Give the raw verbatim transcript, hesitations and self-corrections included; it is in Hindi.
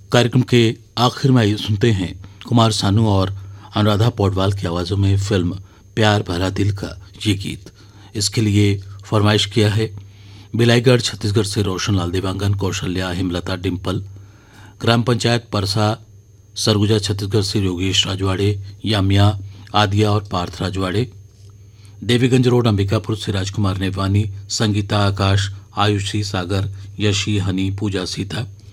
कार्यक्रम के आखिर में आइए सुनते हैं कुमार सानू और अनुराधा पौडवाल की आवाज़ों में फिल्म प्यार भरा दिल का ये गीत। इसके लिए फरमाइश किया है बिलाईगढ़ छत्तीसगढ़ से रोशनलाल देवांगन, कौशल्या, हेमलता, डिम्पल। ग्राम पंचायत परसा सरगुजा छत्तीसगढ़ से योगेश राजवाड़े, यामिया, आदिया और पार्थ राजवाड़े। देवीगंज रोड अंबिकापुर से राजकुमार नेवानी, संगीता, आकाश, आयुषी, सागर, यशी, हनी, पूजा, सीता।